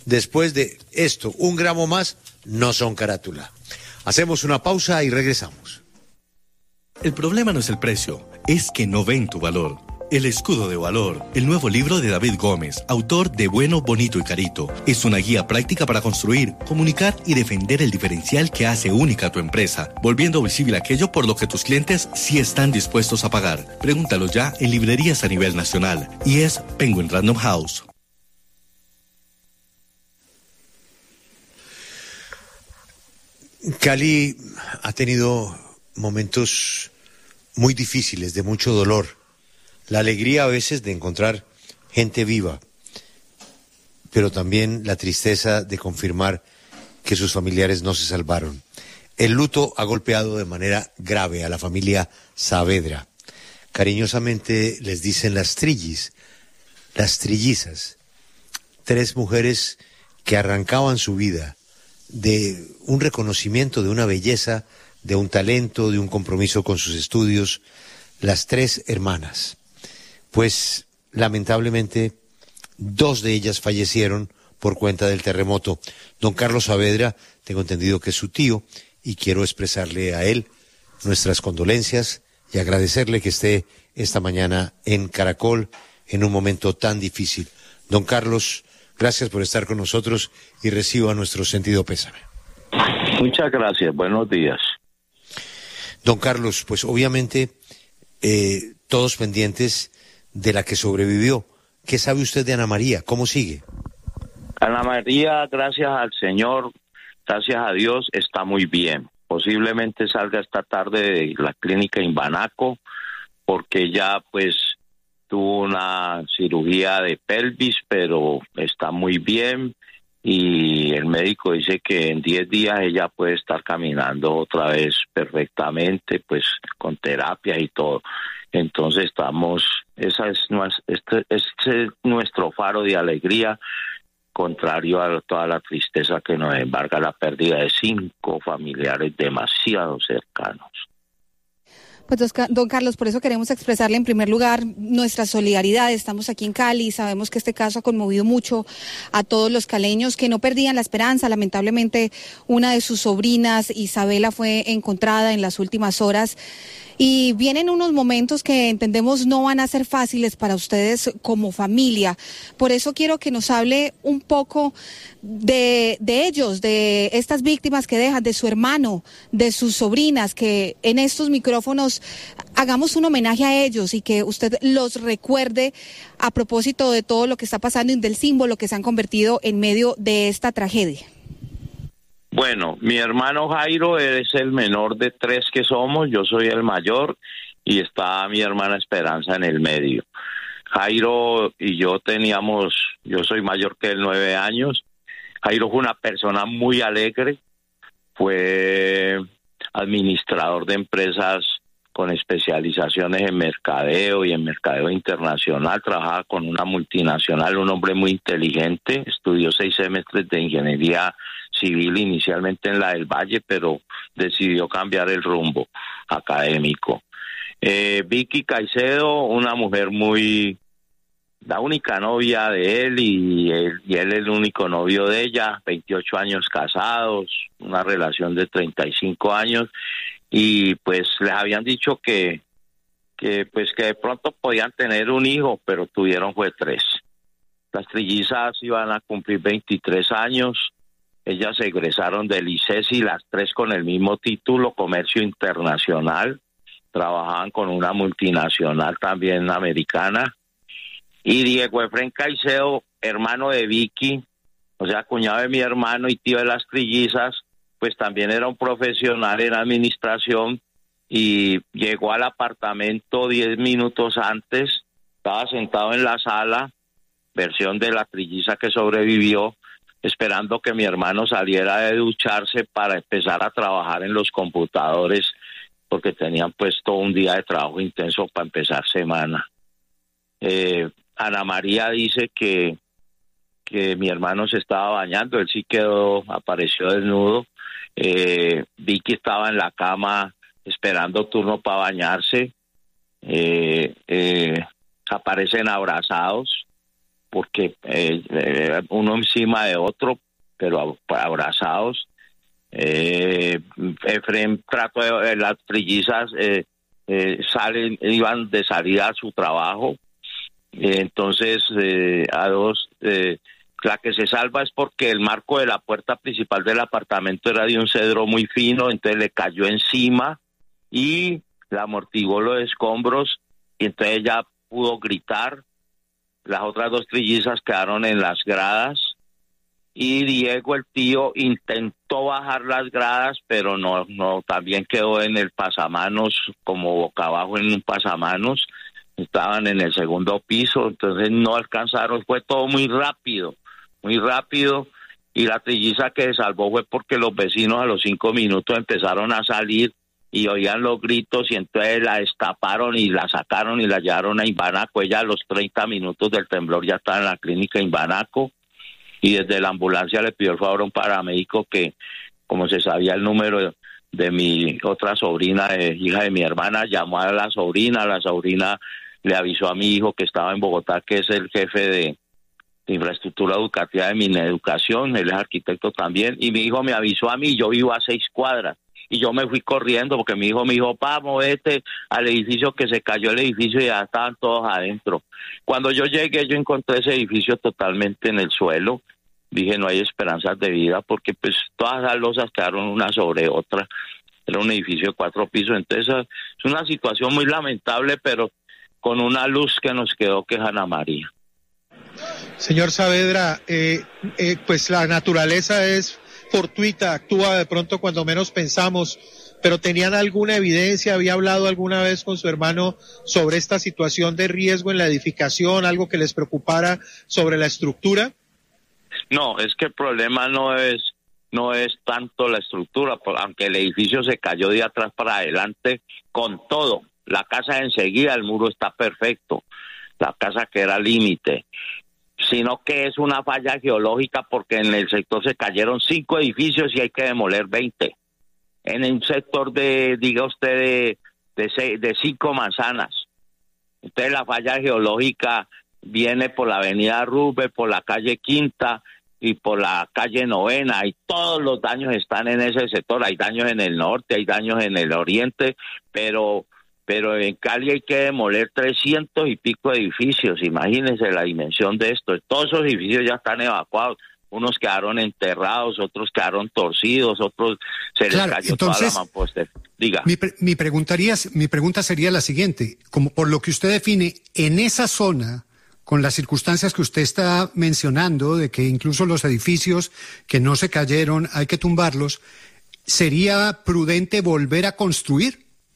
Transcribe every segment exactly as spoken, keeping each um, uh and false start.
después de esto, un gramo más, no son carátula. Hacemos una pausa y regresamos. El problema no es el precio, es que no ven tu valor. El escudo de valor, el nuevo libro de David Gómez, autor de Bueno, Bonito y Carito, es una guía práctica para construir, comunicar y defender el diferencial que hace única a tu empresa, volviendo visible aquello por lo que tus clientes sí están dispuestos a pagar. Pregúntalo ya en librerías a nivel nacional y es Penguin Random House. Cali ha tenido momentos muy difíciles, de mucho dolor. La alegría a veces de encontrar gente viva, pero también la tristeza de confirmar que sus familiares no se salvaron. El luto ha golpeado de manera grave a la familia Saavedra. Cariñosamente les dicen las trillis, las trillizas. Tres mujeres que arrancaban su vida de un reconocimiento, de una belleza, de un talento, de un compromiso con sus estudios. Las tres hermanas. Pues lamentablemente dos de ellas fallecieron por cuenta del terremoto. Don Carlos Saavedra, tengo entendido que es su tío, y quiero expresarle a él nuestras condolencias y agradecerle que esté esta mañana en Caracol en un momento tan difícil. Don Carlos, gracias por estar con nosotros y reciba nuestro sentido pésame. Muchas gracias, buenos días. Don Carlos, pues obviamente eh, todos pendientes de la que sobrevivió. ¿Qué sabe usted de Ana María? ¿Cómo sigue? Ana María, gracias al Señor, gracias a Dios, está muy bien. Posiblemente salga esta tarde de la clínica Imbanaco, porque ya pues tuvo una cirugía de pelvis, pero está muy bien. Y el médico dice que en diez días ella puede estar caminando otra vez perfectamente, pues con terapias y todo. Entonces estamos, esa es, este, este es nuestro faro de alegría, contrario a toda la tristeza que nos embarga la pérdida de cinco familiares demasiado cercanos. Pues don Carlos, por eso queremos expresarle en primer lugar nuestra solidaridad. Estamos aquí en Cali, sabemos que este caso ha conmovido mucho a todos los caleños que no perdían la esperanza. Lamentablemente una de sus sobrinas, Isabela, fue encontrada en las últimas horas. Y vienen unos momentos que entendemos no van a ser fáciles para ustedes como familia. Por eso quiero que nos hable un poco de, de ellos, de estas víctimas que dejan, de su hermano, de sus sobrinas, que en estos micrófonos hagamos un homenaje a ellos y que usted los recuerde a propósito de todo lo que está pasando y del símbolo que se han convertido en medio de esta tragedia. Bueno, mi hermano Jairo es el menor de tres que somos, yo soy el mayor y está mi hermana Esperanza en el medio. Jairo y yo teníamos, yo soy mayor que él, nueve años. Jairo fue una persona muy alegre, fue administrador de empresas con especializaciones en mercadeo y en mercadeo internacional, trabajaba con una multinacional, un hombre muy inteligente, estudió seis semestres de ingeniería civil inicialmente en la del Valle, pero decidió cambiar el rumbo académico. Eh, Vicky Caicedo, una mujer muy, la única novia de él y él, y él el único novio de ella, veintiocho años casados, una relación de treinta y cinco años, y pues les habían dicho que, que pues que de pronto podían tener un hijo, pero tuvieron fue tres. Las trillizas iban a cumplir veintitrés años. Ellas se egresaron del ICESI, las tres con el mismo título, Comercio Internacional. Trabajaban con una multinacional también americana. Y Diego Efrén Caicedo, hermano de Vicky, o sea, cuñado de mi hermano y tío de las trillizas, pues también era un profesional en administración y llegó al apartamento diez minutos antes, estaba sentado en la sala, versión de la trilliza que sobrevivió, esperando que mi hermano saliera de ducharse para empezar a trabajar en los computadores, porque tenían pues todo un día de trabajo intenso para empezar semana. Eh, Ana María dice que, que mi hermano se estaba bañando, él sí quedó, apareció desnudo. Eh, Vicky estaba en la cama esperando turno para bañarse. Eh, eh, aparecen abrazados. porque eh, eh, uno encima de otro, pero abrazados. Eh, Efren trató de, las trillizas eh, eh, salen, iban de salida a su trabajo, eh, entonces eh, a dos, eh, la que se salva es porque el marco de la puerta principal del apartamento era de un cedro muy fino, entonces le cayó encima y la amortiguó los escombros y entonces ella pudo gritar. Las otras dos trillizas quedaron en las gradas y Diego, el tío, intentó bajar las gradas, pero no, no, también quedó en el pasamanos, como boca abajo en un pasamanos. Estaban en el segundo piso, entonces no alcanzaron, fue todo muy rápido, muy rápido, y la trilliza que se salvó fue porque los vecinos a los cinco minutos empezaron a salir y oían los gritos y entonces la destaparon y la sacaron y la llevaron a Imbanaco. Ella a los treinta minutos del temblor ya estaba en la clínica Imbanaco. Y desde la ambulancia le pidió el favor a un paramédico que, como se sabía el número de, de mi otra sobrina, de, hija de mi hermana, llamó a la sobrina, la sobrina le avisó a mi hijo que estaba en Bogotá, que es el jefe de, de infraestructura educativa de Mineducación, él es arquitecto también, y mi hijo me avisó a mí, yo vivo a seis cuadras, y yo me fui corriendo porque mi hijo me dijo, vamos, vete al edificio, que se cayó el edificio y ya estaban todos adentro. Cuando yo llegué, yo encontré ese edificio totalmente en el suelo. Dije, no hay esperanzas de vida porque pues todas las losas quedaron una sobre otra. Era un edificio de cuatro pisos. Entonces es una situación muy lamentable, pero con una luz que nos quedó, que es Ana María. Señor Saavedra, eh, eh, pues la naturaleza es fortuita, actúa de pronto cuando menos pensamos, pero ¿tenían alguna evidencia? ¿Había hablado alguna vez con su hermano sobre esta situación de riesgo en la edificación, algo que les preocupara sobre la estructura? No, es que el problema no es no es tanto la estructura, aunque el edificio se cayó de atrás para adelante con todo. La casa enseguida, el muro está perfecto, la casa que era límite, sino que es una falla geológica porque en el sector se cayeron cinco edificios y hay que demoler veinte. En un sector de, diga usted, de, de, seis, de cinco manzanas. Entonces la falla geológica viene por la avenida Rubén, por la calle Quinta y por la calle Novena, y todos los daños están en ese sector. Hay daños en el norte, hay daños en el oriente, pero pero en Cali hay que demoler trescientos y pico edificios. Imagínense la dimensión de esto. Todos esos edificios ya están evacuados. Unos quedaron enterrados, otros quedaron torcidos, otros se les claro, cayó entonces, toda la mamposter. Diga. Mi, pre- mi, preguntaría, mi pregunta sería la siguiente. Como por lo que usted define, en esa zona, con las circunstancias que usted está mencionando, de que incluso los edificios que no se cayeron hay que tumbarlos, ¿sería prudente volver a construir?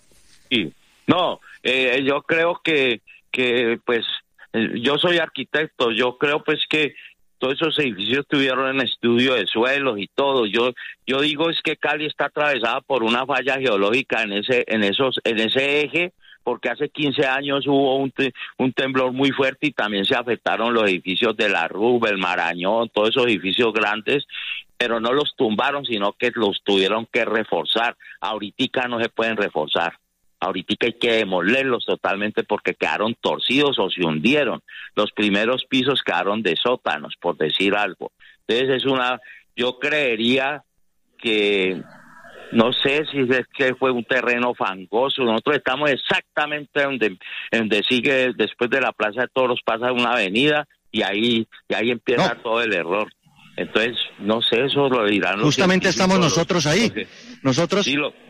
Sí. No, eh, yo creo que, que pues, eh, yo soy arquitecto, yo creo pues que todos esos edificios tuvieron en estudio de suelos y todo. Yo yo digo es que Cali está atravesada por una falla geológica en ese en esos en ese eje, porque hace quince años hubo un, te, un temblor muy fuerte y también se afectaron los edificios de la Rubén, el Marañón, todos esos edificios grandes, pero no los tumbaron, sino que los tuvieron que reforzar. Ahorita no se pueden reforzar. Ahorita hay que demolerlos totalmente porque quedaron torcidos o se hundieron. Los primeros pisos quedaron de sótanos, por decir algo. Entonces es una, yo creería que, no sé si es que fue un terreno fangoso. Nosotros estamos exactamente donde, donde sigue, después de la Plaza de Toros pasa una avenida y ahí, y ahí empieza no. todo el error. Entonces, no sé, eso lo dirán los Justamente estamos nosotros ahí. Porque, nosotros... Sí, lo,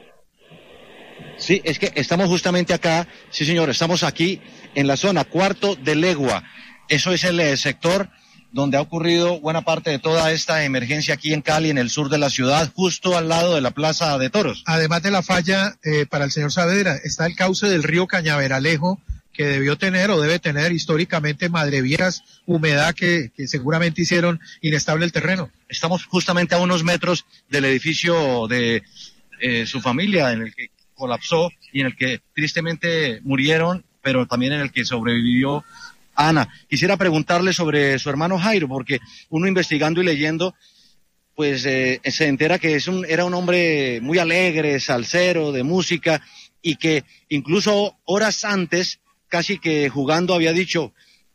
Sí, es que estamos justamente acá, sí señor, estamos aquí en la zona Cuarto de Legua. Eso es el eh, sector donde ha ocurrido buena parte de toda esta emergencia aquí en Cali, en el sur de la ciudad, justo al lado de la Plaza de Toros. Además de la falla, eh, para el señor Saavedra, está el cauce del río Cañaveralejo, que debió tener o debe tener históricamente madreviejas, humedad que, que seguramente hicieron inestable el terreno. Estamos justamente a unos metros del edificio de eh, su familia, en el que colapsó y en el que tristemente murieron, pero también en el que sobrevivió Ana. Quisiera preguntarle sobre su hermano Jairo, porque uno investigando y leyendo, pues eh, se entera que es un, era un hombre muy alegre, salsero, de música, y que incluso horas antes, casi que jugando, había dicho,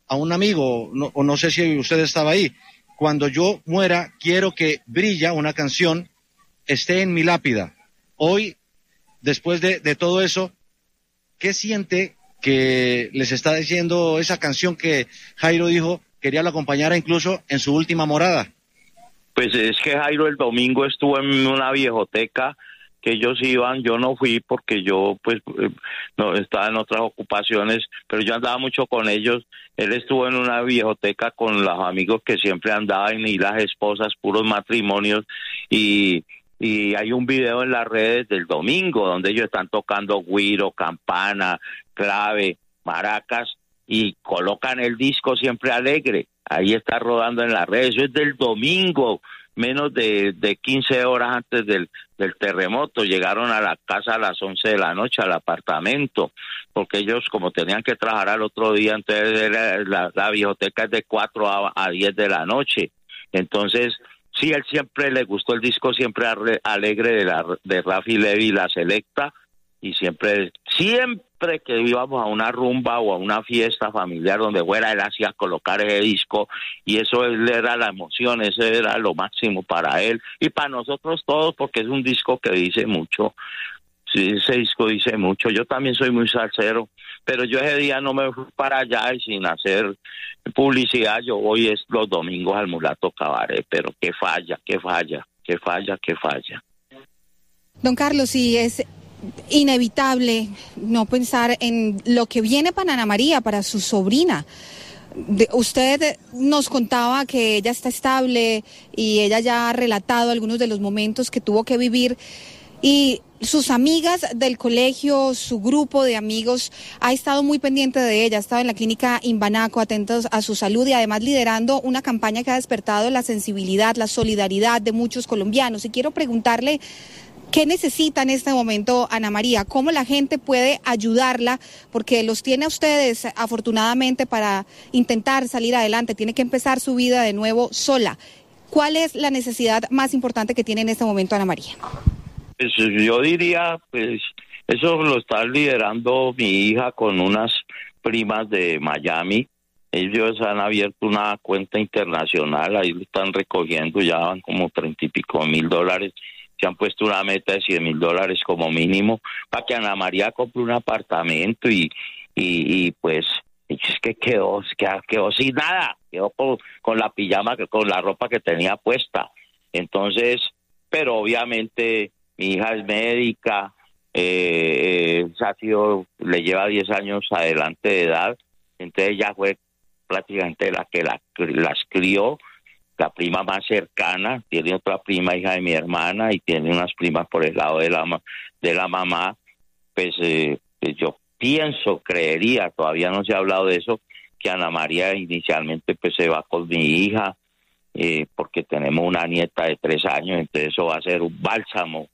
a un amigo, no, o no sé si usted estaba ahí, cuando yo muera, quiero que Brilla, una canción, esté en mi lápida. Hoy, después de, de todo eso, ¿qué siente que les está diciendo esa canción que Jairo dijo quería la acompañara incluso en su última morada? Pues es que Jairo el domingo estuvo en una viejoteca que ellos iban, yo no fui porque yo pues no estaba en otras ocupaciones, pero yo andaba mucho con ellos. Él estuvo en una viejoteca con los amigos que siempre andaban y las esposas, puros matrimonios, y y hay un video en las redes del domingo donde ellos están tocando güiro, campana, clave, maracas y colocan el disco Siempre Alegre. Ahí está rodando en las redes. Eso es del domingo, menos de, de quince horas antes del, del terremoto. Llegaron a la casa a las once de la noche, al apartamento, porque ellos como tenían que trabajar al otro día, entonces era, la, la biblioteca es de cuatro a diez de la noche. Entonces, sí, él siempre le gustó el disco Siempre Alegre de, la, de Rafi Levi, La Selecta, y siempre, siempre que íbamos a una rumba o a una fiesta familiar donde fuera, él hacía colocar ese disco, y eso él era la emoción, ese era lo máximo para él, y para nosotros todos, porque es un disco que dice mucho. Sí, ese disco dice mucho. Yo también soy muy salsero, pero yo ese día no me fui para allá y sin hacer publicidad, yo voy es los domingos al Mulato Cabaret, pero qué falla, qué falla, qué falla, qué falla. Don Carlos, sí es inevitable no pensar en lo que viene para Ana María, para su sobrina. De, usted nos contaba que ella está estable y ella ya ha relatado algunos de los momentos que tuvo que vivir, y sus amigas del colegio, su grupo de amigos ha estado muy pendiente de ella, ha estado en la clínica Imbanaco, atentos a su salud y además liderando una campaña que ha despertado la sensibilidad, la solidaridad de muchos colombianos. Y quiero preguntarle, ¿qué necesita en este momento Ana María? ¿Cómo la gente puede ayudarla? Porque los tiene a ustedes, afortunadamente, para intentar salir adelante. Tiene que empezar su vida de nuevo sola. ¿Cuál es la necesidad más importante que tiene en este momento Ana María? Pues yo diría, pues, eso lo está liderando mi hija con unas primas de Miami. Ellos han abierto una cuenta internacional, ahí lo están recogiendo, ya van como treinta y pico mil dólares. Se han puesto una meta de cien mil dólares como mínimo para que Ana María compre un apartamento y, y, y pues es que quedó, quedó, quedó sin nada, quedó con, con la pijama, con la ropa que tenía puesta. Entonces, pero obviamente mi hija es médica, eh, eh, ha sido, le lleva diez años adelante de edad, entonces ella fue prácticamente la que la, las crió, la prima más cercana, tiene otra prima, hija de mi hermana, y tiene unas primas por el lado de la de la mamá. Pues, eh, pues yo pienso, creería, todavía no se ha hablado de eso, que Ana María inicialmente pues se va con mi hija, eh, porque tenemos una nieta de tres años, entonces eso va a ser un bálsamo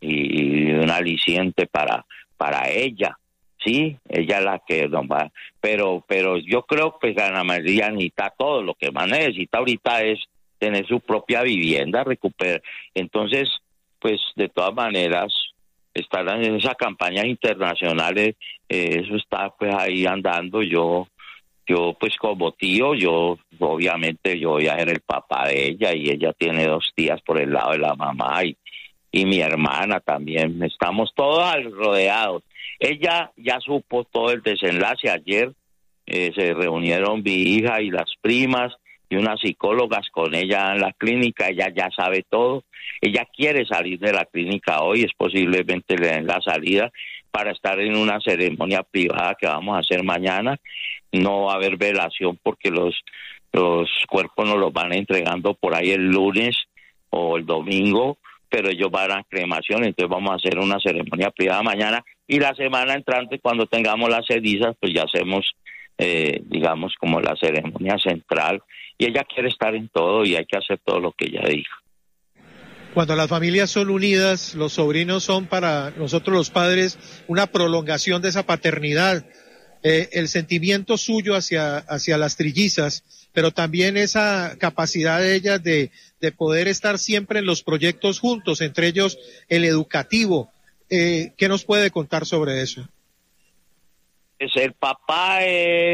y un aliciente para para ella, sí, ella es la que nos va, pero pero yo creo que Ana María necesita todo, lo que más necesita ahorita es tener su propia vivienda, recuperar. Entonces, pues de todas maneras, estar en esas campañas internacionales, eh, eso está pues ahí andando. Yo yo pues como tío, yo obviamente yo voy a ser el papá de ella, y ella tiene dos tías por el lado de la mamá, y y mi hermana también, estamos todos rodeados. Ella ya supo todo el desenlace ayer, eh, se reunieron mi hija y las primas y unas psicólogas con ella en la clínica, ella ya sabe todo, ella quiere salir de la clínica hoy, es posiblemente le den la salida para estar en una ceremonia privada que vamos a hacer mañana. No va a haber velación porque los, los cuerpos nos los van entregando por ahí el lunes o el domingo, pero ellos van a cremación, entonces vamos a hacer una ceremonia privada mañana, y la semana entrante, cuando tengamos las cenizas, pues ya hacemos, eh, digamos, como la ceremonia central, y ella quiere estar en todo, y hay que hacer todo lo que ella dijo. Cuando las familias son unidas, los sobrinos son para nosotros los padres una prolongación de esa paternidad, eh, el sentimiento suyo hacia, hacia las trillizas, pero también esa capacidad de ellas de, de poder estar siempre en los proyectos juntos, entre ellos el educativo. Eh, ¿Qué nos puede contar sobre eso? Pues el papá es,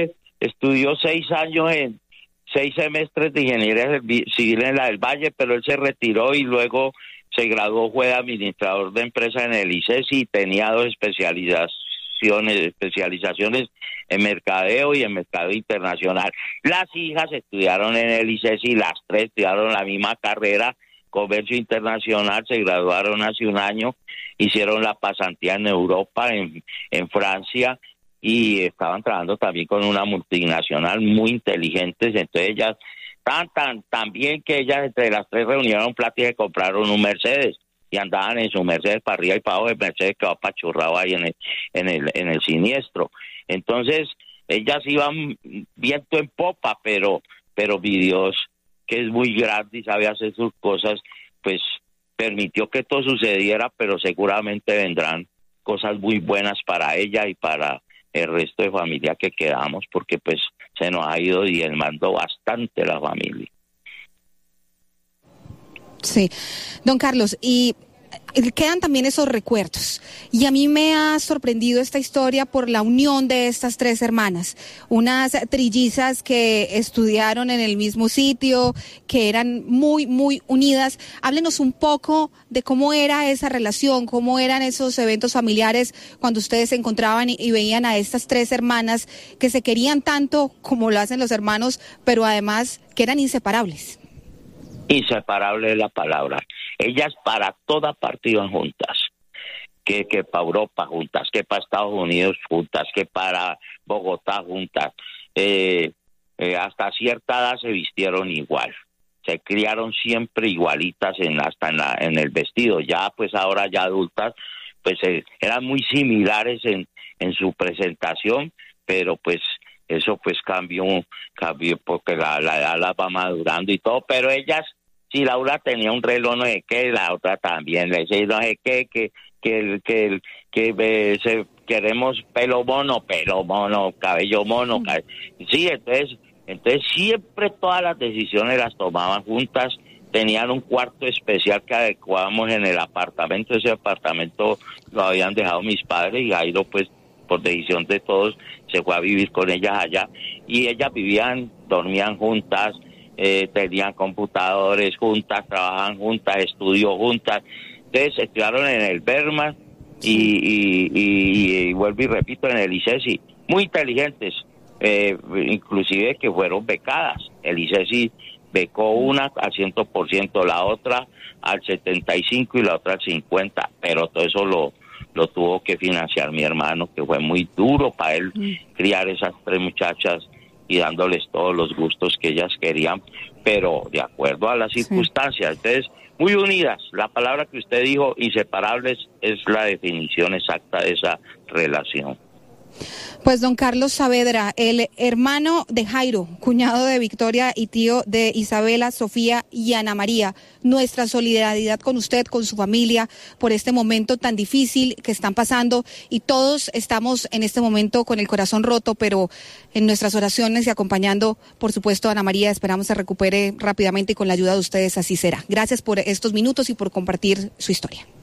estudió seis años en seis semestres de ingeniería civil en la del Valle, pero él se retiró y luego se graduó, fue administrador de empresas en el I C E S y tenía dos especializaciones, especializaciones en mercadeo y en mercado internacional. Las hijas estudiaron en el I C E S y las tres estudiaron la misma carrera, comercio internacional, se graduaron hace un año, hicieron la pasantía en Europa, en, en Francia, y estaban trabajando también con una multinacional muy inteligentes. Entonces ellas tan tan tan bien que ellas entre las tres reunieron plata y compraron un Mercedes y andaban en su Mercedes para arriba y para abajo. El Mercedes quedó apachurrado ahí en el en el en el siniestro. Entonces ellas iban viento en popa, pero pero mi Dios, que es muy grande y sabe hacer sus cosas, pues permitió que todo sucediera, pero seguramente vendrán cosas muy buenas para ella y para el resto de familia que quedamos, porque pues se nos ha ido diezmando bastante la familia. Sí, don Carlos, y quedan también esos recuerdos. Y a mí me ha sorprendido esta historia por la unión de estas tres hermanas, unas trillizas que estudiaron en el mismo sitio, que eran muy, muy unidas. Háblenos un poco de cómo era esa relación, cómo eran esos eventos familiares cuando ustedes se encontraban y, y veían a estas tres hermanas que se querían tanto como lo hacen los hermanos, pero además que eran inseparables. Inseparable es la palabra. Ellas para toda parte iban juntas, que, que para Europa juntas, que para Estados Unidos juntas, que para Bogotá juntas. Eh, eh, hasta cierta edad se vistieron igual, se criaron siempre igualitas en hasta en, la, en el vestido. Ya pues ahora ya adultas, pues eh, eran muy similares en, en su presentación, pero pues eso pues cambió, cambió porque la, la edad la va madurando y todo, pero ellas, si Laura tenía un reloj no sé qué, la otra también, le decía no sé qué, que que que, que, que eh, se, queremos pelo mono, pelo mono, cabello mono, mm. cabe... sí, entonces, entonces siempre todas las decisiones las tomaban juntas, tenían un cuarto especial que adecuábamos en el apartamento, ese apartamento lo habían dejado mis padres y Jairo pues por decisión de todos se fue a vivir con ellas allá y ellas vivían, dormían juntas, eh, tenían computadores juntas, trabajaban juntas, estudió juntas. Entonces estudiaron en el Berman y, y, y, y vuelvo y repito en el I C E S I, muy inteligentes, eh, inclusive que fueron becadas. El I C E S I becó una al cien por ciento, la otra al setenta y cinco y la otra al cincuenta, pero todo eso lo lo tuvo que financiar mi hermano, que fue muy duro para él mm. criar esas tres muchachas y dándoles todos los gustos que ellas querían, pero de acuerdo a las circunstancias. Sí. Entonces, muy unidas. La palabra que usted dijo, inseparables, es la definición exacta de esa relación. Pues don Carlos Saavedra, el hermano de Jairo, cuñado de Victoria y tío de Isabela, Sofía y Ana María, nuestra solidaridad con usted, con su familia, por este momento tan difícil que están pasando, y todos estamos en este momento con el corazón roto, pero en nuestras oraciones y acompañando, por supuesto, a Ana María. Esperamos se recupere rápidamente y con la ayuda de ustedes así será. Gracias por estos minutos y por compartir su historia.